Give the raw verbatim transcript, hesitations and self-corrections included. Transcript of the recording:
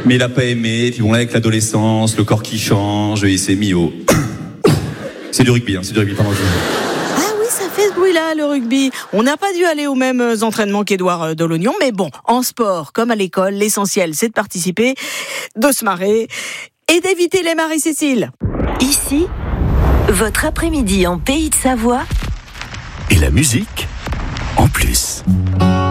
Mais il a pas aimé, puis bon là avec l'adolescence, le corps qui change, il s'est mis au... C'est du rugby, hein, c'est du rugby, pardon. Ah oui, ça fait ce bruit-là, le rugby. On n'a pas dû aller aux mêmes entraînements qu'Édouard Delognon, mais bon, en sport, comme à l'école, l'essentiel c'est de participer, de se marrer et d'éviter les Marie-Cécile. Ici, votre après-midi en Pays de Savoie. Et la musique en plus.